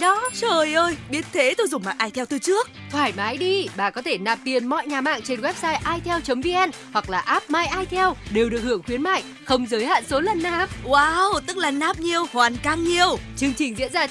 đó. Trời ơi, biết thế tôi dùng mạng iTel từ trước. Thoải mái đi, bà có thể nạp tiền mọi nhà mạng trên website itel.vn hoặc là app My iTel đều được hưởng khuyến mại, không giới hạn số lần nạp. Wow, tức là nạp nhiều, hoàn càng nhiều. Chương trình diễn ra